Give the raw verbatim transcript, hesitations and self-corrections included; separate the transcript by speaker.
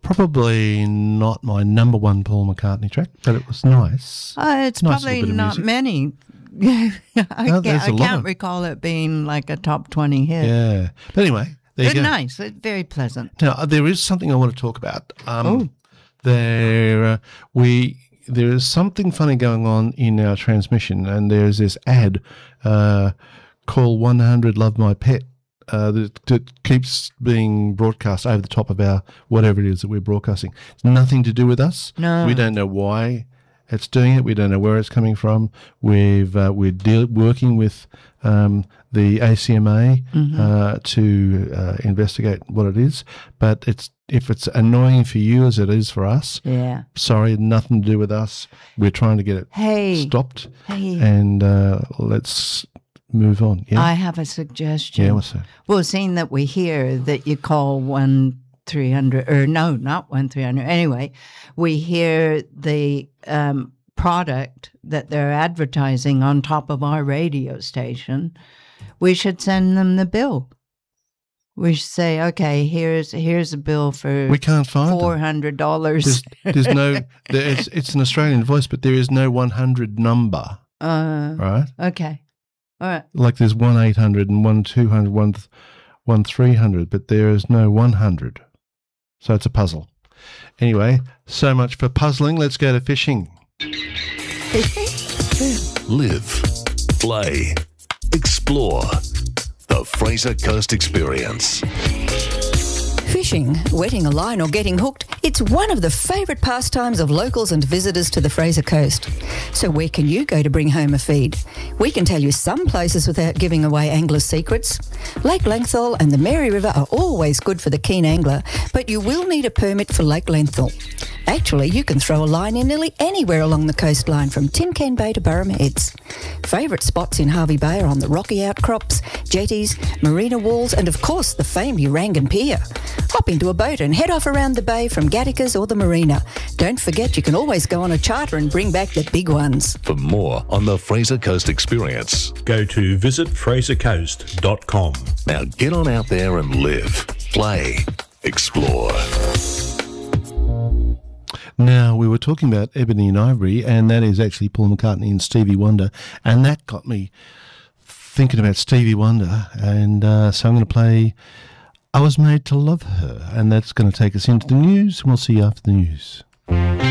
Speaker 1: Probably not my number one Paul McCartney track, but it was nice.
Speaker 2: Uh, it's
Speaker 1: nice
Speaker 2: probably
Speaker 1: little bit of
Speaker 2: not
Speaker 1: music.
Speaker 2: many. I
Speaker 1: No,
Speaker 2: can't,
Speaker 1: there's
Speaker 2: I
Speaker 1: a lot
Speaker 2: can't
Speaker 1: of-
Speaker 2: recall it being like a top twenty hit.
Speaker 1: Yeah. But anyway, there you
Speaker 2: But
Speaker 1: go.
Speaker 2: nice. It's very pleasant.
Speaker 1: Now, there is something I want to talk about. Um,
Speaker 2: Oh.
Speaker 1: There, uh, we there is something funny going on in our transmission, and there's this ad, uh, call one hundred Love My Pet, uh, that, that keeps being broadcast over the top of our whatever it is that we're broadcasting. It's nothing to do with us.
Speaker 2: No.
Speaker 1: We don't know why it's doing it. We don't know where it's coming from. We've uh, we're deal- working with um, the A C M A
Speaker 2: Mm-hmm.
Speaker 1: uh, to uh, investigate what it is. But it's if it's annoying for you as it is for us,
Speaker 2: Yeah.
Speaker 1: sorry, nothing to do with us. We're trying to get it
Speaker 2: Hey.
Speaker 1: stopped,
Speaker 2: Hey.
Speaker 1: and uh, let's move on. Yeah,
Speaker 2: I have a suggestion.
Speaker 1: yeah. What's that?
Speaker 2: Well, seeing that we hear that you call one three hundred, or no, not one three hundred. Anyway, we hear the um, product that they're advertising on top of our radio station. We should send them the bill. We should say, okay, here's here's a bill for
Speaker 1: We can't find them.
Speaker 2: four hundred dollars.
Speaker 1: There's, there's no. There, it's, it's an Australian voice, but there is no one hundred number.
Speaker 2: Uh,
Speaker 1: Right?
Speaker 2: okay, all right.
Speaker 1: Like there's one eight hundred and one two hundred, one th- one three hundred, but there is no one hundred. So it's a puzzle. Anyway, so much for puzzling. Let's go to fishing.
Speaker 3: Live, play, explore. The Fraser Coast Experience.
Speaker 4: Fishing, wetting a line or getting hooked, it's one of the favourite pastimes of locals and visitors to the Fraser Coast. So where can you go to bring home a feed? We can tell you some places without giving away anglers' secrets. Lake Lenthal and the Mary River are always good for the keen angler, but you will need a permit for Lake Lenthal. Actually, you can throw a line in nearly anywhere along the coastline from Tin Can Bay to Burrum Heads. Favourite spots in Harvey Bay are on the rocky outcrops, jetties, marina walls and of course the famed Urangan Pier. Hop into a boat and head off around the bay from Gattaca's or the marina. Don't forget you can always go on a charter and bring back the big ones.
Speaker 3: For more on the Fraser Coast Experience,
Speaker 5: Go to visit fraser coast dot com.
Speaker 3: now get on out there and live, play, explore.
Speaker 1: Now, we were talking about Ebony and Ivory, and that is actually Paul McCartney and Stevie Wonder, and that got me thinking about Stevie Wonder, and uh, so I'm going to play I Was Made to Love Her, and that's going to take us into the news, and we'll see you after the news.